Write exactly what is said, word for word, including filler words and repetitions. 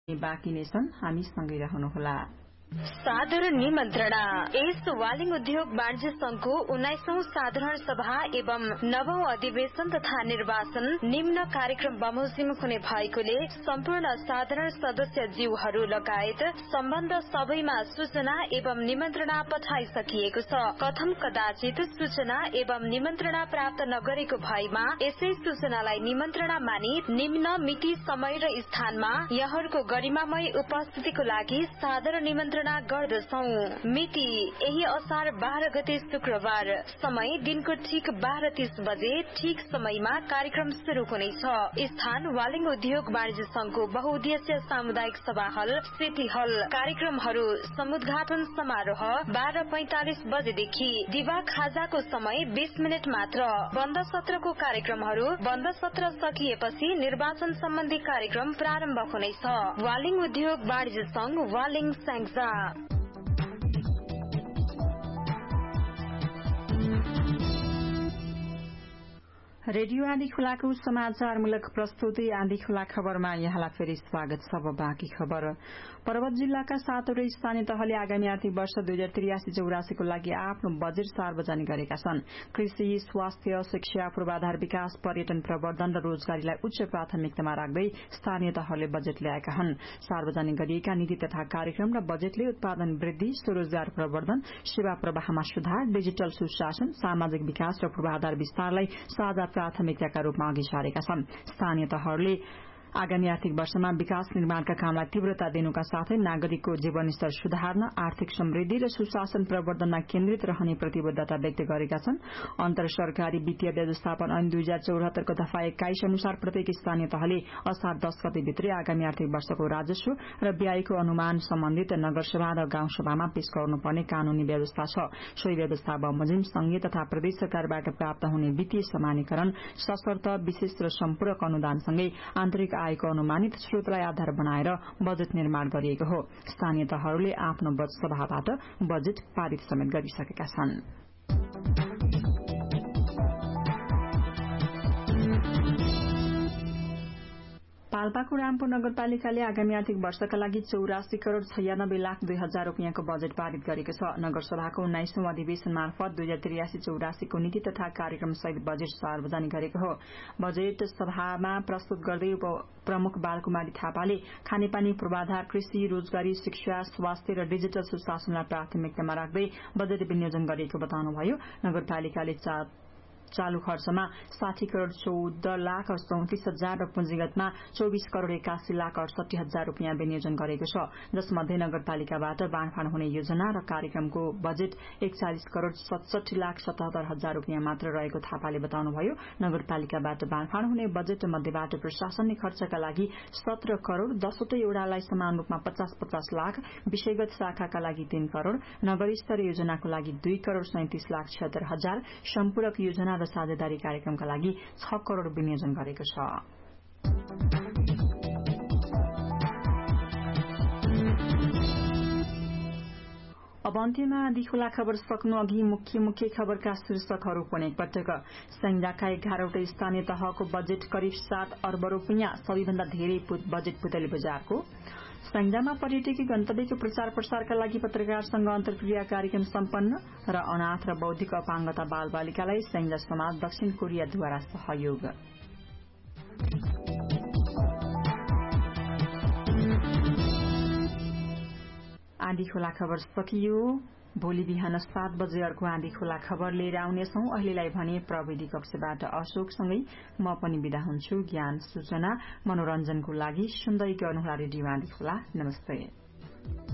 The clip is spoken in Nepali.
बाँकी नै छन्, हामी सँगै रहनुहोला। साधारण निमन्त्रणा। यस वालिङ उद्योग वाणिज्य संघको उन्नाइसौं साधारण सभा एवं नवौं अधिवेशन तथा निर्वाचन निम्न कार्यक्रम बमोजिम हुने भएकोले सम्पूर्ण साधारण सदस्य जीवहरू लगायत सम्बन्ध सबैमा सूचना एवं निमन्त्रणा पठाइसकिएको छ। कथम कदाचित सूचना एवं निमन्त्रणा प्राप्त नगरेको भएमा यसै सूचनालाई निमन्त्रणा मानि निम्न मिति, समय र स्थानमा यहाँहरूको गरिमामय उपस्थितिको लागि साधारण निमन्त्रणा गर्दछौ। मिति यही असार बाह्र गते शुक्रबार। समय दिनको ठिक बाह्र तीस बजे ठिक समयमा कार्यक्रम शुरू हुनेछ। स्थान वालिङ उद्योग वाणिज्य संघको बहुउद्देश्य सामुदायिक सभा हल, सिटी हल। कार्यक्रमहरू समुद्घाटन समारोह बाह्र पैंतालिस बजेदेखि। दिवा खाजाको समय बीस मिनट मात्र। बन्द सत्रको कार्यक्रमहरू बन्द सत्र सकिएपछि निर्वाचन सम्बन्धी कार्यक्रम प्रारम्भ हुनेछ। वालिङ उद्योग वाणिज्य संघ, वालिङ स्याङ्जा। रेडियो आँधी खुलाको समाचारमूलक प्रस्तुति आँधी खुला खबरमा यहाँलाई फेरि स्वागत छ। बाँकी खबर। पर्वत जिल्लाका सातवटै स्थानीय तहले आगामी आर्थिक वर्ष दुई हजार त्रियासी चौरासीको लागि आफ्नो बजेट सार्वजनिक गरेका छन्। कृषि, स्वास्थ्य, शिक्षा, पूर्वाधार विकास, पर्यटन प्रवर्धन र रोजगारीलाई उच्च प्राथमिकतामा राख्दै स्थानीय तहले बजेट ल्याएका हुन्। सार्वजनिक गरिएका नीति तथा कार्यक्रम र बजेटले उत्पादन वृद्धि, स्वरोजगार प्रवर्धन, सेवा प्रवाहमा सुधार, डिजिटल सुशासन, सामाजिक विकास र पूर्वाधार विस्तारलाई साझा प्राथमिकताका रूपमा अघि सारेका छन्। स्थानीय तहले आगामी आर्थिक वर्षमा विकास निर्माणका कामलाई तीव्रता दिनुका साथै नागरिकको जीवनस्तर सुधार्न, आर्थिक समृद्धि र सुशासन प्रवर्धनमा केन्द्रित रहने प्रतिबद्धता व्यक्त गरेका छन्। अन्तर सरकारी वित्तीय व्यवस्थापन ऐन दुई हजार चौहत्तरको दफा एक्काइस अनुसार प्रत्येक स्थानीय तहले असार दस गतेभित्रै आगामी आर्थिक वर्षको राजस्व र व्ययको अनुमान सम्बन्धित नगरसभा र गाउँसभामा पेश गर्नुपर्ने कानूनी व्यवस्था छ। सोही व्यवस्था बमोजिम संघीय तथा प्रदेश सरकारबाट प्राप्त हुने वित्तीय समानीकरण सशर्त, विशेष र सम्पूरक अनुदानसँगै आन्तरिक आएको अनुमानित स्रोतलाई आधार बनाएर बजेट निर्माण गरिएको हो। स्थानीय तहहरूले आफ्नो सभाबाट बजेट पारित समेत गरिसकेका छन्। पाल्पाको रामपुर नगरपालिकाले आगामी आर्थिक वर्षका लागि चौरासी करोड़ छयानब्बे लाख दुई हजार रूपियाँको बजेट पारित गरेको छ। नगरसभाको उन्नाइसौं अधिवेशन मार्फत दुई हजार त्रियासी चौरासीको नीति तथा कार्यक्रम सहित बजेट सार्वजनिक गरेको हो। बजेट सभामा प्रस्तुत गर्दै उप प्रमुख बालकुमारी थापाले खानेपानी, पूर्वाधार, कृषि, रोजगारी, शिक्षा, स्वास्थ्य र डिजिटल सुशासनलाई प्राथमिकतामा राख्दै बजेट विनियोजन गरिएको बताउनुभयो। नगरपालिकाले चालू खर्चमा साठी करोड़ चौध लाख चौतिस हजार र पुँजीगतमा चौबीस करोड़ एकासी लाख अडसठी हजार रूपियाँ विनियोजन गरेको छ, जसमध्ये नगरपालिकाबाट बाँडफाँड हुने योजना र कार्यक्रमको बजेट एकचालिस करोड़ सतसठी लाख सतहत्तर हजार रूपियाँ मात्र रहेको थापाले बताउनुभयो। नगरपालिकाबाट बाँडफाँड हुने बजेट मध्येबाट प्रशासनिक खर्चका लागि सत्र करोड़, दसवटै वडालाई समान रूपमा पचास पचास लाख, विषयगत शाखाका लागि तीन करोड़, नगर स्तरीय योजनाको लागि दुई करोड़ सैंतिस लाख छिहत्तर हजार, सम्पूरक योजना र साझेदारी कार्यक्रमका लागि छ करोड़ विनियोजन गरेको छ। अब अन्त्यमा आँधी खुला खबर सक्नु अघि मुख्य मुख्य खबरका शीर्षकहरू पनि एकपटक। संघका एघारवटै स्थानीय तहको बजेट करिब सात अर्ब रूपियाँ, सबैभन्दा धेरै बजेट पुतली बजारको। संघमा पर्यटकीय गन्तव्यको प्रचार प्रसारका लागि पत्रकारसँग अन्तर्क्रिया कार्यक्रम सम्पन्न र अनाथ र बौद्धिक अपाङ्गता बाल बालिकालाई संघ समाज दक्षिण कोरियाद्वारा सहयोग। आँधी खोला खबर सकियो। भोलि बिहान सात बजे अर्को आँधी खोला खबर लिएर आउनेछौं। अहिलेलाई भने प्रविधि कक्षबाट अशोकसँगै म पनि बिदा हुन्छु। ज्ञान, सूचना, मनोरञ्जनको लागि सुन्दै गर्नुहोला रेडियो आँधी खोला। नमस्ते।